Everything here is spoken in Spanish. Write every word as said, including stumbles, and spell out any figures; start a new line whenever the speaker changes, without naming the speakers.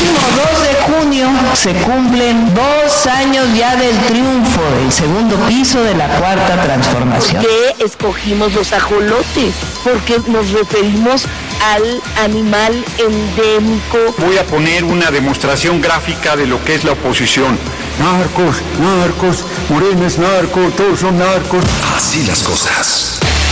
próximo dos de junio se cumplen dos años ya del triunfo del segundo piso de la Cuarta Transformación.
¿Por qué escogimos los ajolotes? Porque nos referimos al animal endémico.
Voy a poner una demostración gráfica de lo que es la oposición. Narcos, narcos, Morena es narco, todos son narcos.
Así las cosas.